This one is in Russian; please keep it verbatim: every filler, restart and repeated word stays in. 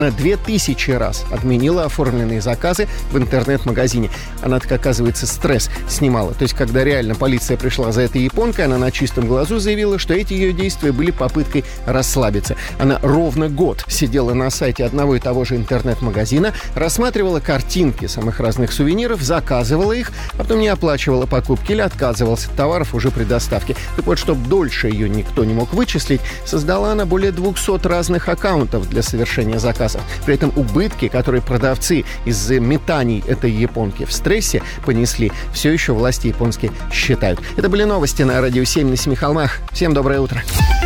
две тысячи раз отменила оформленные заказы в интернет-магазине. Она, так оказывается, стресс снимала. То есть, когда реально полиция пришла за этой японкой, она на чистом глазу заявила, что эти ее действия были попыткой расслабиться. Она ровно год сидела на сайте одного и того же интернет-магазина, рассматривала картинки самых разных сувениров, заказывала их, а потом не оплачивала покупки или отказывалась от товаров уже при доставке. Так вот, чтобы дольше ее никто не мог вычислить, создала она более двухсот разных аккаунтов для совершения заказа. При этом убытки, которые продавцы из-за метаний этой японки в стрессе понесли, все еще власти японские считают. Это были новости на Радио семь на Семи холмах. Всем доброе утро.